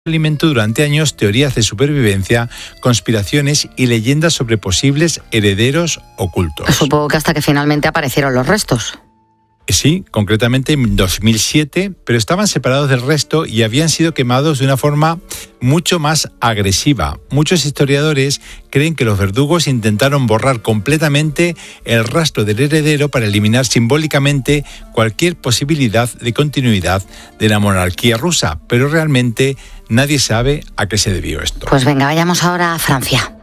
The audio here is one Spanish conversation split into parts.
Alimentó durante años teorías de supervivencia, conspiraciones y leyendas sobre posibles herederos ocultos. Supongo que hasta que finalmente aparecieron los restos. Sí, concretamente en 2007, pero estaban separados del resto y habían sido quemados de una forma mucho más agresiva. Muchos historiadores creen que los verdugos intentaron borrar completamente el rastro del heredero para eliminar simbólicamente cualquier posibilidad de continuidad de la monarquía rusa, pero realmente nadie sabe a qué se debió esto. Pues venga, vayamos ahora a Francia.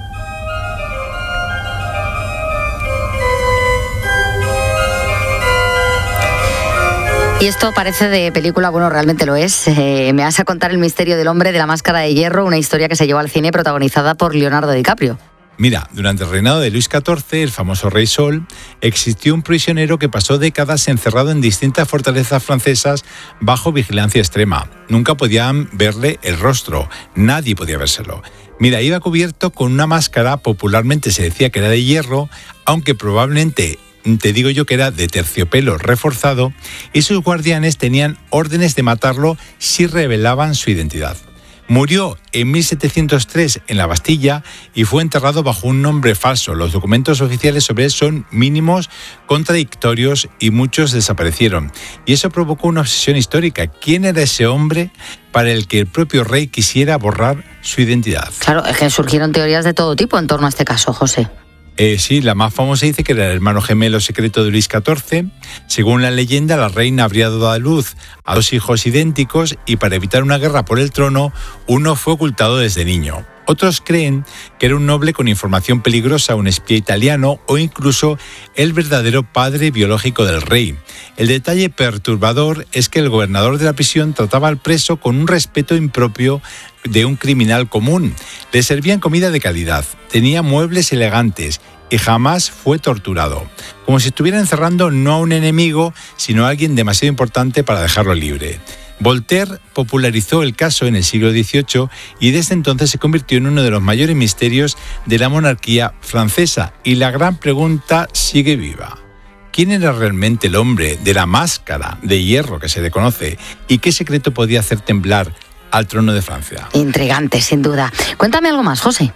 Y esto parece de película, bueno, realmente lo es. Me vas a contar el misterio del hombre de la máscara de hierro, una historia que se llevó al cine protagonizada por Leonardo DiCaprio. Mira, durante el reinado de Luis XIV, el famoso Rey Sol, existió un prisionero que pasó décadas encerrado en distintas fortalezas francesas bajo vigilancia extrema. Nunca podían verle el rostro, nadie podía vérselo. Mira, iba cubierto con una máscara, popularmente se decía que era de hierro, aunque probablemente te digo yo que era de terciopelo reforzado, y sus guardianes tenían órdenes de matarlo si revelaban su identidad. Murió en 1703 en la Bastilla y fue enterrado bajo un nombre falso. Los documentos oficiales sobre él son mínimos, contradictorios y muchos desaparecieron. Y eso provocó una obsesión histórica. ¿Quién era ese hombre para el que el propio rey quisiera borrar su identidad? Claro, es que surgieron teorías de todo tipo en torno a este caso, José. Sí, la más famosa dice que era el hermano gemelo secreto de Luis XIV. Según la leyenda, la reina habría dado a luz a dos hijos idénticos y para evitar una guerra por el trono, uno fue ocultado desde niño. Otros creen que era un noble con información peligrosa, un espía italiano o incluso el verdadero padre biológico del rey. El detalle perturbador es que el gobernador de la prisión trataba al preso con un respeto impropio de un criminal común. Le servían comida de calidad, tenía muebles elegantes y jamás fue torturado. Como si estuviera encerrando no a un enemigo, sino a alguien demasiado importante para dejarlo libre. Voltaire popularizó el caso en el siglo XVIII y desde entonces se convirtió en uno de los mayores misterios de la monarquía francesa. Y la gran pregunta sigue viva. ¿Quién era realmente el hombre de la máscara de hierro que se le conoce y qué secreto podía hacer temblar al trono de Francia? Intrigante, sin duda. Cuéntame algo más, José.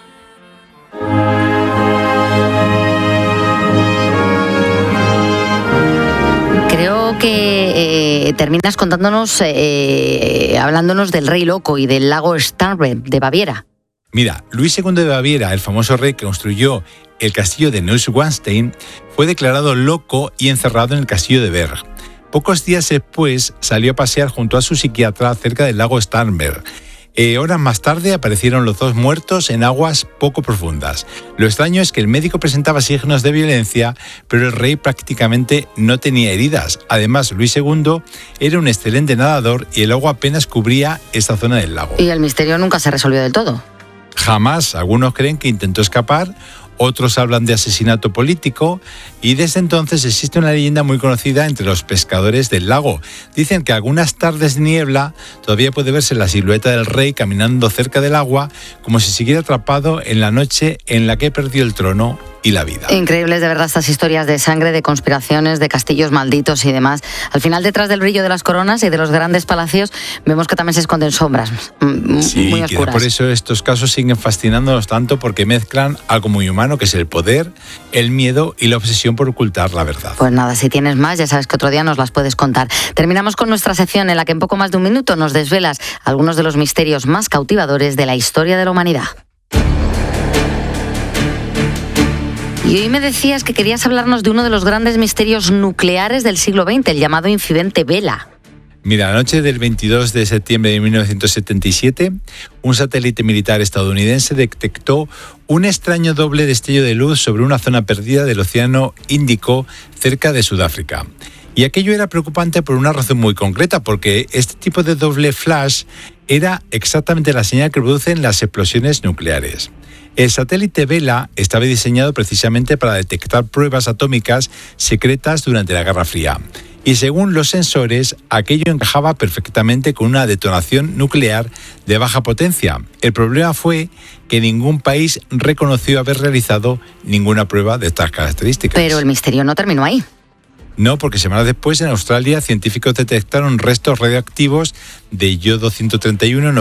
Creo que terminas contándonos, hablándonos del rey loco y del lago Starnberg de Baviera. Mira, Luis II de Baviera, el famoso rey que construyó el castillo de Neuschwanstein, fue declarado loco y encerrado en el castillo de Berg. Pocos días después salió a pasear junto a su psiquiatra cerca del lago Starnberg. Horas más tarde aparecieron los dos muertos en aguas poco profundas. Lo extraño es que el médico presentaba signos de violencia, pero el rey prácticamente no tenía heridas. Además, Luis II era un excelente nadador y el agua apenas cubría esta zona del lago. Y el misterio nunca se resolvió del todo. Jamás. Algunos creen que intentó escapar, otros hablan de asesinato político y desde entonces existe una leyenda muy conocida entre los pescadores del lago. Dicen que algunas tardes de niebla todavía puede verse la silueta del rey caminando cerca del agua como si siguiera atrapado en la noche en la que perdió el trono y la vida. Increíbles de verdad estas historias de sangre, de conspiraciones, de castillos malditos y demás. Al final, detrás del brillo de las coronas y de los grandes palacios, vemos que también se esconden sombras muy oscuras. Por eso estos casos siguen fascinándonos tanto, porque mezclan algo muy humano, que es el poder, el miedo y la obsesión por ocultar la verdad. Pues nada, si tienes más, ya sabes que otro día nos las puedes contar. Terminamos con nuestra sección en la que en poco más de un minuto nos desvelas algunos de los misterios más cautivadores de la historia de la humanidad. Y hoy me decías que querías hablarnos de uno de los grandes misterios nucleares del siglo XX, el llamado incidente Vela. Mira, la noche del 22 de septiembre de 1977, un satélite militar estadounidense detectó un extraño doble destello de luz sobre una zona perdida del Océano Índico cerca de Sudáfrica. Y aquello era preocupante por una razón muy concreta, porque este tipo de doble flash era exactamente la señal que producen las explosiones nucleares. El satélite Vela estaba diseñado precisamente para detectar pruebas atómicas secretas durante la Guerra Fría. Y según los sensores, aquello encajaba perfectamente con una detonación nuclear de baja potencia. El problema fue que ningún país reconoció haber realizado ninguna prueba de estas características. Pero el misterio no terminó ahí. No, porque semanas después en Australia científicos detectaron restos radioactivos de yodo 131